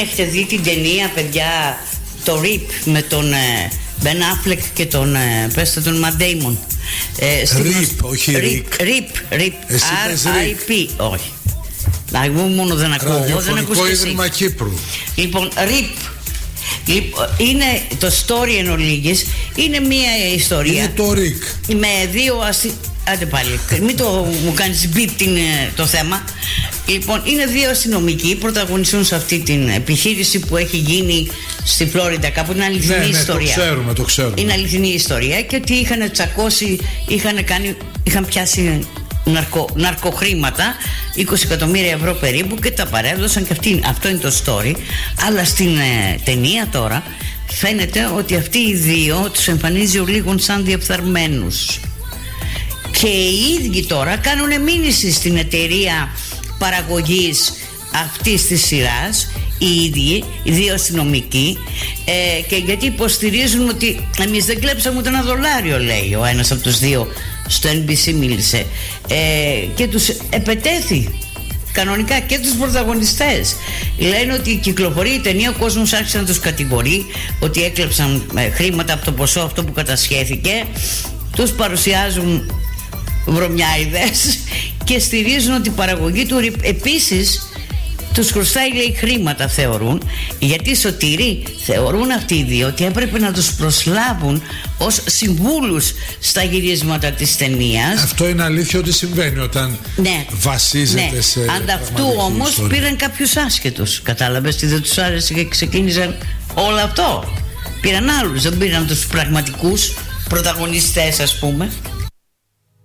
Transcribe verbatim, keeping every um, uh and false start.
έχετε δει την ταινία, παιδιά, το Rip με τον Ben Affleck και τον, πέστε τον Matt Damon. Rip, όχι Rick. Rip, Rip, αρ άι πι, όχι. Εγώ μόνο δεν ακούω. Ραδιοφωνικό Ίδρυμα Κύπρου. Λοιπόν, Rip. Λοιπόν, είναι το story εν ολίγης. Είναι μια ιστορία. Είναι το Rick. Με δύο ασυ... Άντε πάλι, μην το μου κάνεις beat την, το θέμα. Λοιπόν, είναι δύο αστυνομικοί πρωταγωνιστούν σε αυτή την επιχείρηση που έχει γίνει στη Φλόριντα κάπου. Είναι αληθινή ναι, ναι, ιστορία. Το ξέρουμε, το ξέρουμε. Είναι αληθινή ιστορία και ότι είχαν τσακώσει, είχαν, κάνει, είχαν πιάσει ναρκο, ναρκοχρήματα, είκοσι εκατομμύρια ευρώ περίπου, και τα παρέδωσαν και αυτοί. Αυτό είναι το story. Αλλά στην ε, ταινία τώρα φαίνεται ότι αυτοί οι δύο τους εμφανίζει ο λίγων σαν διεφθαρμένους. Και οι ίδιοι τώρα κάνουν μήνυση στην εταιρεία παραγωγής αυτής της σειράς, οι ίδιοι, οι δύο αστυνομικοί, ε, και γιατί υποστηρίζουν ότι εμείς δεν κλέψαμε ούτε ένα δολάριο, λέει ο ένας από τους δύο, στο εν μπι σι μίλησε, ε, και τους επετέθη κανονικά και τους πρωταγωνιστές. Λένε ότι κυκλοφορεί η ταινία, ο κόσμος άρχισε να τους κατηγορεί ότι έκλεψαν ε, χρήματα από το ποσό αυτό που κατασχέθηκε, τους παρουσιάζουν βρωμιάιδες και στηρίζουν ότι η παραγωγή του επίσης τους χρωστάει, λέει, χρήματα, θεωρούν, γιατί σωτηροί θεωρούν αυτοί οι δύο ότι έπρεπε να τους προσλάβουν ως συμβούλους στα γυρίσματα της ταινίας. Αυτό είναι αλήθεια ότι συμβαίνει όταν ναι, βασίζεται ναι. σε Ανταυτού όμως ιστορία. Πήραν κάποιους άσχετους, κατάλαβες, τι δεν τους άρεσε και ξεκίνησαν όλο αυτό. Πήραν άλλους, δεν πήραν τους πραγματικούς πρωταγωνιστές, ας πούμε.